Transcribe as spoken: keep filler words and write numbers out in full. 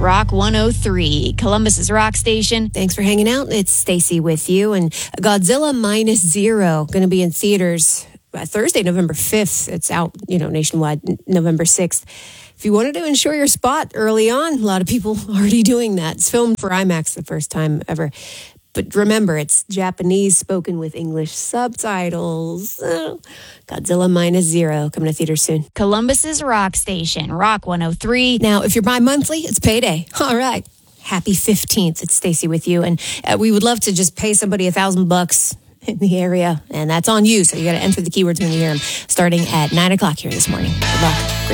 Rock one oh three, Columbus's rock station. Thanks for hanging out. It's Stacy with you. And Godzilla Minus Zero, going to be in theaters Thursday, November fifth. It's out, you know, nationwide, November sixth. If you wanted to ensure your spot early on, a lot of people already doing that. It's filmed for IMAX the first time ever. But remember, it's Japanese spoken with English subtitles. Oh, Godzilla Minus Zero, coming to theaters soon. Columbus's rock station, Rock one oh three. Now, if you're bi-monthly, it's payday. All right. Happy fifteenth. It's Stacy with you. And uh, we would love to just pay somebody a thousand bucks in the area. And that's on you. So you got to enter the keywords when you hear them starting at nine o'clock here this morning. Good luck. Great